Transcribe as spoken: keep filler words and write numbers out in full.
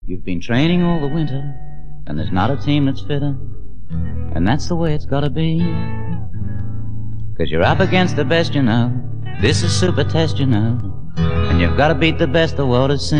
You've been training all the winter, and there's not a team that's fitter, and that's the way it's gotta be. 'Cause you're up against the best you know, this is super test you know, and you've gotta beat the best the world has seen.